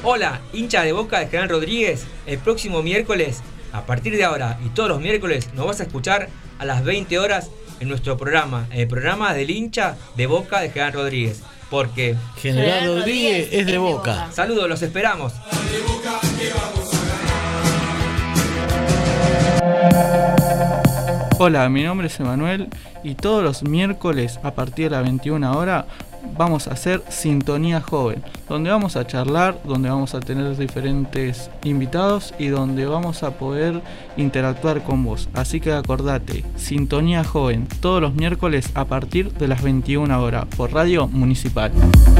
Hola, hincha de Boca de General Rodríguez. El próximo miércoles, a partir de ahora y todos los miércoles, nos vas a escuchar a las 20 horas en nuestro programa, el programa del hincha de Boca de General Rodríguez. Porque General Rodríguez es de Boca. Saludos, los esperamos. Hola, mi nombre es Emanuel y todos los miércoles a partir de las 21 horas vamos a hacer Sintonía Joven, donde vamos a charlar, donde vamos a tener diferentes invitados y donde vamos a poder interactuar con vos. Así que acordate, Sintonía Joven, todos los miércoles a partir de las 21 horas por Radio Municipal.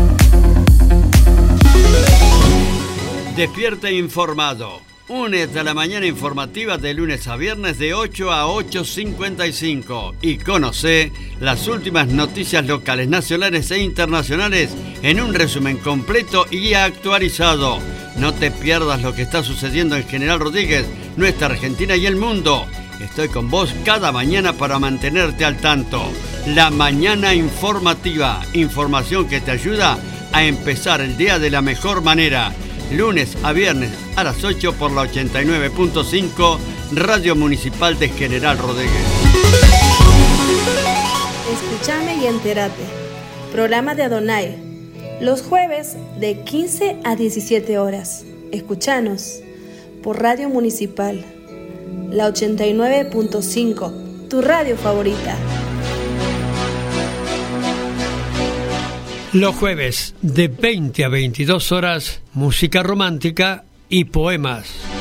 Despierta informado. Únete a la mañana informativa de lunes a viernes de 8 a 8:55 y conoce las últimas noticias locales, nacionales e internacionales en un resumen completo y actualizado. No te pierdas lo que está sucediendo en General Rodríguez, nuestra Argentina y el mundo. Estoy con vos cada mañana para mantenerte al tanto. La mañana informativa, información que te ayuda a empezar el día de la mejor manera. Lunes a viernes a las 8 por la 89.5 Radio Municipal de General Rodríguez. Escúchame y entérate. Programa de Adonai. Los jueves de 15 a 17 horas. Escúchanos por Radio Municipal. La 89.5. Tu radio favorita. Los jueves de 20 a 22 horas, música romántica y poemas.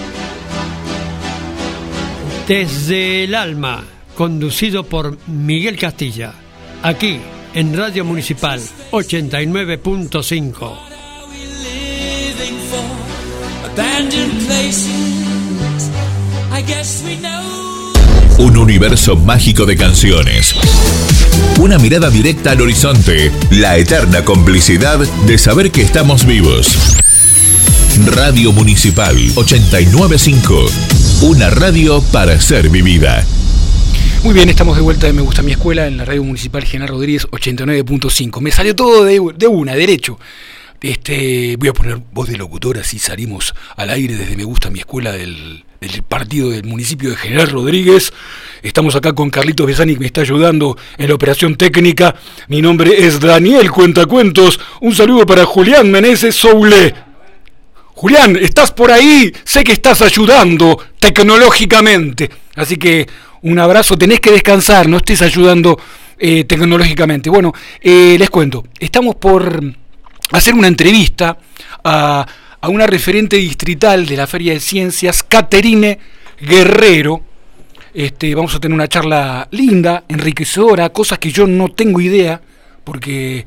Desde el alma, conducido por Miguel Castilla, aquí en Radio Municipal 89.5. Un universo mágico de canciones. Una mirada directa al horizonte. La eterna complicidad de saber que estamos vivos. Radio Municipal 89.5. Una radio para ser vivida. Muy bien, estamos de vuelta de Me Gusta Mi Escuela en la Radio Municipal General Rodríguez 89.5. Me salió todo de una, derecho. Voy a poner voz de locutor, así salimos al aire desde Me Gusta Mi Escuela del partido del municipio de General Rodríguez. Estamos acá con Carlitos Besani, que me está ayudando en la operación técnica. Mi nombre es Daniel Cuentacuentos. Un saludo para Julián Meneses Soule. Julián, ¿estás por ahí? Sé que estás ayudando tecnológicamente. Así que un abrazo, tenés que descansar, no estés ayudando tecnológicamente. Bueno, les cuento, estamos por hacer una entrevista a una referente distrital de la Feria de Ciencias, Caterine Guerrero. Vamos a tener una charla linda, enriquecedora, cosas que yo no tengo idea, porque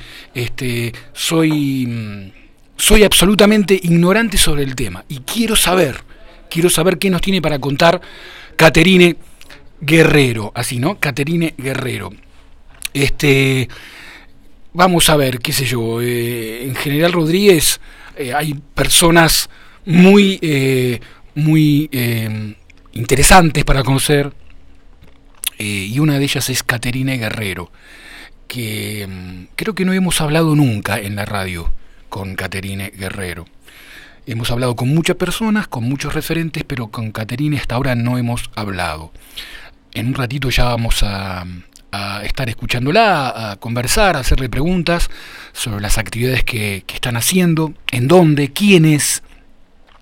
soy absolutamente ignorante sobre el tema y quiero saber qué nos tiene para contar Caterine Guerrero, así, ¿no? Caterine Guerrero. Vamos a ver, qué sé yo, en General Rodríguez hay personas muy interesantes para conocer, y una de ellas es Caterine Guerrero, que creo que no hemos hablado nunca en la radio con Caterine Guerrero. Hemos hablado con muchas personas, con muchos referentes, pero con Caterine hasta ahora no hemos hablado. En un ratito ya vamos a estar escuchándola, a conversar, a hacerle preguntas sobre las actividades que están haciendo, en dónde, quiénes,